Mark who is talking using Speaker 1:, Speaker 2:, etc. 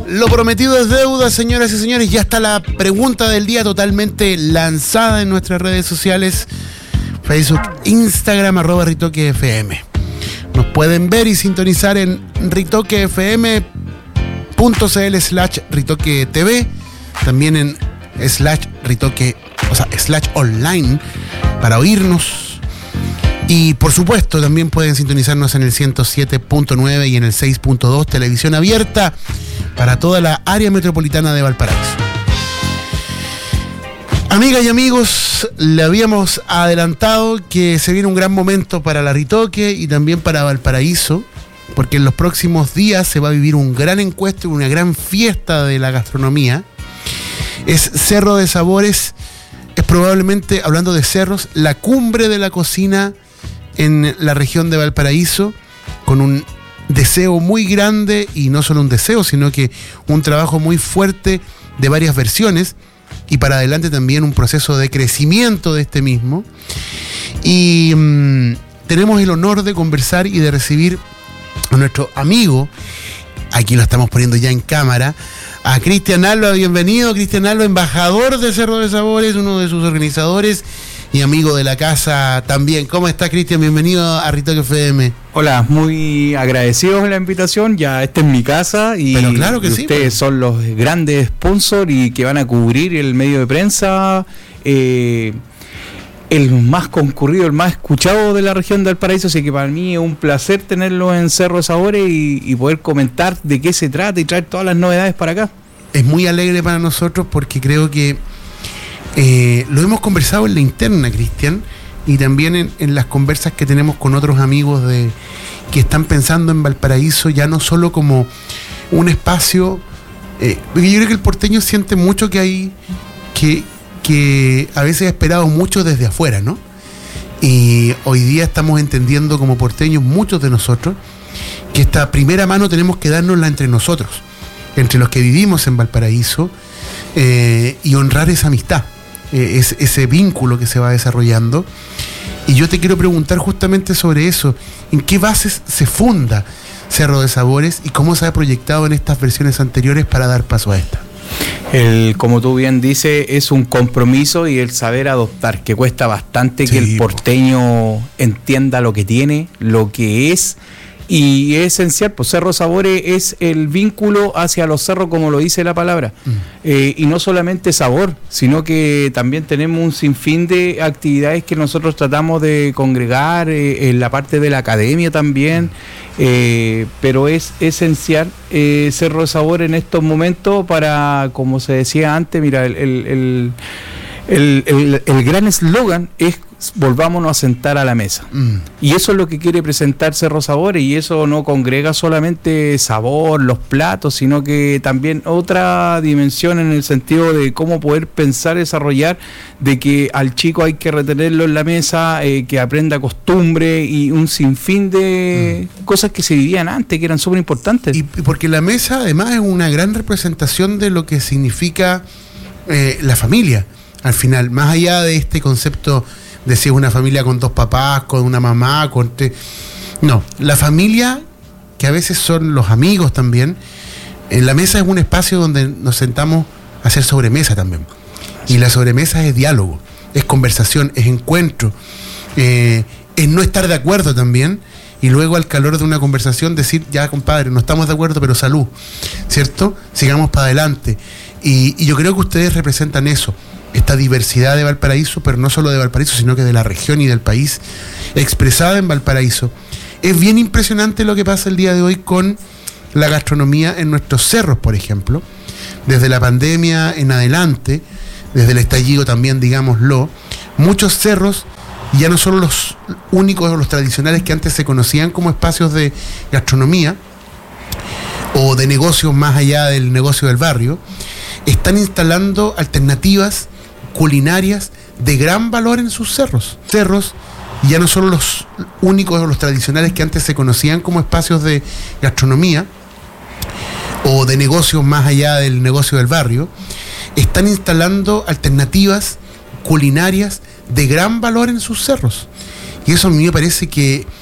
Speaker 1: Lo prometido es deuda, señoras y señores. Ya está la pregunta del día totalmente lanzada en nuestras redes sociales: Facebook, Instagram, @RitoqueFM. Nos pueden ver y sintonizar en ritoquefm.cl/RitoqueTV, también en /Ritoque, /online para oírnos. Y por supuesto también pueden sintonizarnos en el 107.9 y en el 6.2, televisión abierta para toda la área metropolitana de Valparaíso. Amigas y amigos, le habíamos adelantado que se viene un gran momento para la Ritoque y también para Valparaíso, porque en los próximos días se va a vivir un gran encuentro, una gran fiesta de la gastronomía. Es Cerro de Sabores, es probablemente, hablando de cerros, la cumbre de la cocina en la región de Valparaíso, con un deseo muy grande, y no solo un deseo, sino que un trabajo muy fuerte de varias versiones, y para adelante también un proceso de crecimiento de este mismo. Y tenemos el honor de conversar y de recibir a nuestro amigo, aquí lo estamos poniendo ya en cámara, a Cristian Alba. Bienvenido, Cristian Alba, embajador de Cerro de Sabores, uno de sus organizadores y amigo de la casa también. ¿Cómo está, Cristian? Bienvenido a Ritoque FM.
Speaker 2: Hola, muy agradecidos de la invitación. Ya esta es mi casa y
Speaker 1: pero claro que sí,
Speaker 2: ustedes son los grandes sponsors y que van a cubrir el medio de prensa, el más concurrido, el más escuchado de la región de Valparaíso, así que para mí es un placer tenerlo en Cerro de Sabores y poder comentar de qué se trata y traer todas las novedades para acá.
Speaker 1: Es muy alegre para nosotros porque creo que lo hemos conversado en la interna, Cristian, y también en las conversas que tenemos con otros amigos que están pensando en Valparaíso ya no solo como un espacio, porque yo creo que el porteño siente mucho que hay que a veces ha esperado mucho desde afuera, ¿no? Y hoy día estamos entendiendo como porteños, muchos de nosotros, que esta primera mano tenemos que dárnosla entre nosotros, entre los que vivimos en Valparaíso, y honrar esa amistad, ese vínculo que se va desarrollando. Y yo te quiero preguntar justamente sobre eso: ¿en qué bases se funda Cerro de Sabores y cómo se ha proyectado en estas versiones anteriores para dar paso a esta?
Speaker 2: Como tú bien dices, es un compromiso y el saber adoptar, que cuesta bastante, sí, que el porteño entienda lo que tiene, lo que es, y es esencial. Pues Cerro Sabores es el vínculo hacia los cerros, como lo dice la palabra, y no solamente sabor, sino que también tenemos un sinfín de actividades que nosotros tratamos de congregar, en la parte de la academia también, pero es esencial Cerro de Sabores en estos momentos para, como se decía antes, mira, el gran eslogan es: volvámonos a sentar a la mesa. Y eso es lo que quiere presentar Cerro Sabores, y eso no congrega solamente sabor, los platos, sino que también otra dimensión en el sentido de cómo poder pensar, desarrollar, de que al chico hay que retenerlo en la mesa, que aprenda costumbre y un sinfín de cosas que se vivían antes, que eran súper importantes.
Speaker 1: Y porque la mesa además es una gran representación de lo que significa la familia. Al final, más allá de este concepto de si es una familia con dos papás, con una mamá, no, la familia, que a veces son los amigos también. La mesa es un espacio donde nos sentamos a hacer sobremesa también. Y la sobremesa es diálogo, es conversación, es encuentro, es no estar de acuerdo también, y luego al calor de una conversación decir: ya, compadre, no estamos de acuerdo, pero salud, ¿cierto? Sigamos para adelante. Y yo creo que ustedes representan eso, esta diversidad de Valparaíso, pero no solo de Valparaíso, sino que de la región y del país, expresada en Valparaíso. Es bien impresionante lo que pasa el día de hoy con la gastronomía en nuestros cerros, por ejemplo. Desde la pandemia en adelante, desde el estallido también, digámoslo, muchos cerros, ya no solo los únicos o los tradicionales que antes se conocían como espacios de gastronomía o de negocios más allá del negocio del barrio, están instalando alternativas culinarias de gran valor en sus cerros. Cerros, ya no solo los únicos o los tradicionales que antes se conocían como espacios de gastronomía o de negocios más allá del negocio del barrio, están instalando alternativas culinarias de gran valor en sus cerros. Y eso a mí me parece que